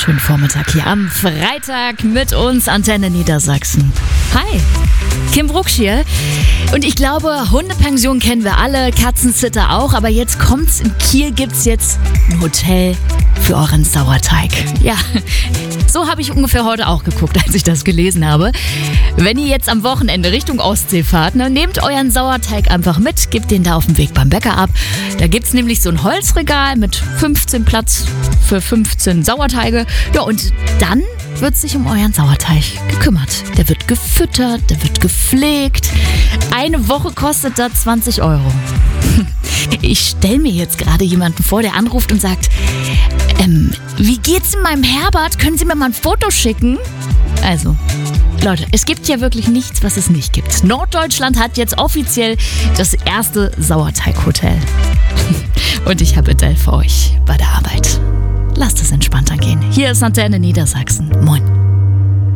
wunderschönen Vormittag hier am Freitag mit uns, Antenne Niedersachsen. Hi, Kim Brucksch hier. Und ich glaube, Hundepension kennen wir alle, Katzensitter auch, aber jetzt kommt's, in Kiel gibt's jetzt ein Hotel für euren Sauerteig. Ja, so habe ich ungefähr heute auch geguckt, als ich das gelesen habe. Wenn ihr jetzt am Wochenende Richtung Ostsee fahrt, nehmt euren Sauerteig einfach mit, gebt den da auf dem Weg beim Bäcker ab. Da gibt's nämlich so ein Holzregal mit 15 Platz für 15 Sauerteige. Ja, und dann wird sich um euren Sauerteig gekümmert. Der wird gefüttert, der wird gepflegt. Eine Woche kostet da 20 €. Ich stelle mir jetzt gerade jemanden vor, der anruft und sagt, wie geht's in meinem Herbert? Können Sie mir mal ein Foto schicken? Also, Leute, es gibt ja wirklich nichts, was es nicht gibt. Norddeutschland hat jetzt offiziell das erste Sauerteighotel. Und ich habe Adele für euch bei der Arbeit. Lasst es entspannt angehen. Hier ist Antenne Niedersachsen. Moin.